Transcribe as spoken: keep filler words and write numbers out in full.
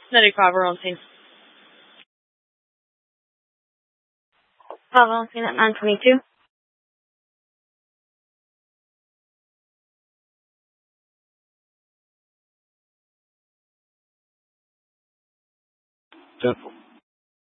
ninety-five Valentin. five Valentin at nine twenty-two. Simple.